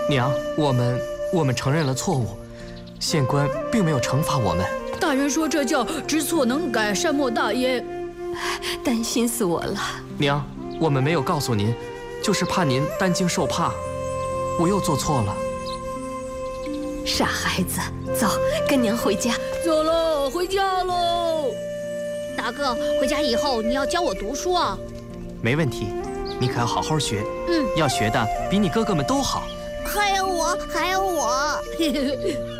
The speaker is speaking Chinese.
娘，我们承认了错误，县官并没有惩罚我们。 大人说这叫知错能改，善莫大焉。 担心死我了。 娘，我们没有告诉您，就是怕您担惊受怕。我又做错了。 傻孩子，走，跟娘回家。 走喽，回家喽。 大哥，回家以后你要教我读书啊。 没问题，你可要好好学。 嗯， 要学的比你哥哥们都好。 还有我。